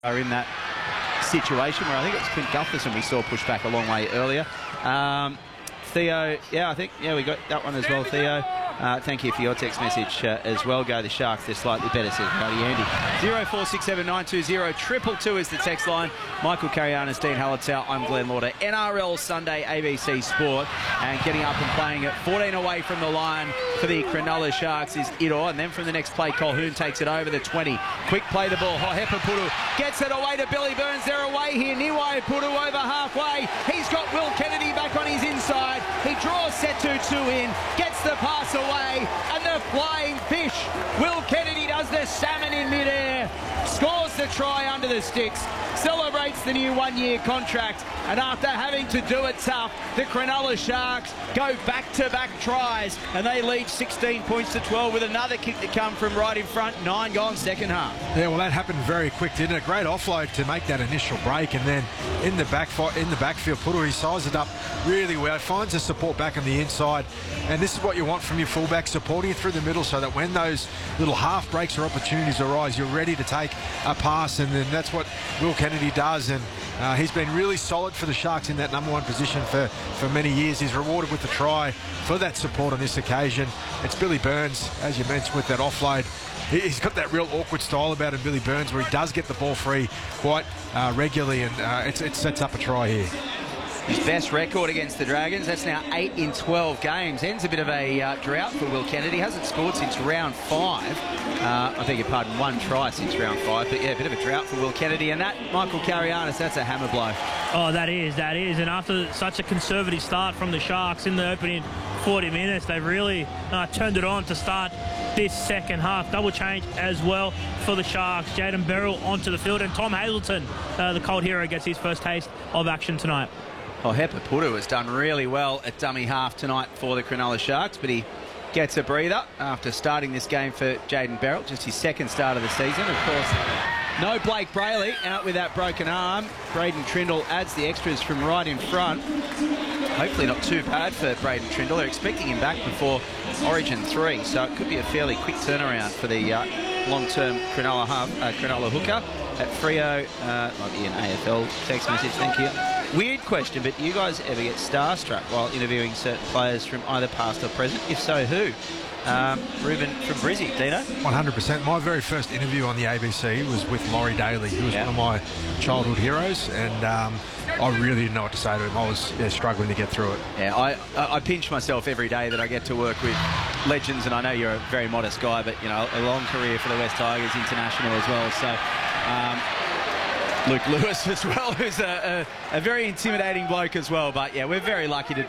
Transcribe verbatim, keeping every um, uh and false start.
are in that situation where I think it's Clint Gutherson we saw push back a long way earlier. Um, Theo, yeah, I think, yeah, we got that one as well, Theo. Uh, thank you for your text message uh, as well. Go the Sharks, they're slightly better, says Rowdy Andy. zero four six seven nine two zero triple two is the text line. Michael Carianis, Dean Hallertau, I'm Glenn Lauder. N R L Sunday, A B C Sport, and getting up and playing at fourteen away from the line for the Cronulla Sharks is Idor, and then from the next play, Colquhoun takes it over the twenty. Quick play the ball, Hohepa Puru gets it away to Billy Burns. They're away here, Niwai Puru over halfway. He's got Will Kennedy back on his inside. He draws Setu two in, gets the pass away, and the flying fish. Will Kennedy does the salmon in midair, scores the try under the sticks, celebrates the new one-year contract, and after having to do it tough, the Cronulla Sharks go back-to-back tries, and they lead sixteen points to twelve with another kick to come from right in front. Nine gone second half. Yeah, well, that happened very quick, didn't it? Great offload to make that initial break, and then in the back in the backfield, Puru, he sized it up really well, finds the support back on the inside, and this is what you want from your fullback, supporting it through the middle so that when those little half breaks or opportunities arise, you're ready to take a pass, and then that's what Will Kennedy does, and uh, he's been really solid for the Sharks in that number one position for, for many years. He's rewarded with the try for that support on this occasion. It's Billy Burns, as you mentioned, with that offload. He's got that real awkward style about him, Billy Burns, where he does get the ball free quite uh, regularly, and uh, it's, it sets up a try here. His best record against the Dragons, that's now eight in twelve games. Ends a bit of a uh, drought for Will Kennedy. Hasn't scored since round five. Uh, I beg your pardon, one try since round five. But yeah, a bit of a drought for Will Kennedy. And that, Michael Carianis, that's a hammer blow. Oh, that is, that is. And after such a conservative start from the Sharks in the opening forty minutes, they've really uh, turned it on to start this second half. Double change as well for the Sharks. Jayden Berrell onto the field, and Tom Hazelton, uh, the cold hero, gets his first taste of action tonight. Hohepa Puru has done really well at dummy half tonight for the Cronulla Sharks, but he gets a breather after starting this game for Jayden Berrell, just his second start of the season. Of course, no Blake Brayley out with that broken arm. Braden Trindle adds the extras from right in front. Hopefully not too bad for Braden Trindle. They're expecting him back before Origin three, so it could be a fairly quick turnaround for the uh, long-term Cronulla, half, uh, Cronulla hooker at Freo. Uh, might be an A F L text message, thank you. Weird question, but do you guys ever get starstruck while interviewing certain players from either past or present? If so, who? Um, Ruben from Brizzy, Dino? one hundred percent. My very first interview on the A B C was with Laurie Daly, who was yeah. one of my childhood heroes, and um, I really didn't know what to say to him. I was yeah, struggling to get through it. Yeah, I, I pinch myself every day that I get to work with legends, and I know you're a very modest guy, but, you know, a long career for the West Tigers, international as well, so... Um, Luke Lewis as well, who's a, a, a very intimidating bloke as well. But, yeah, we're very lucky to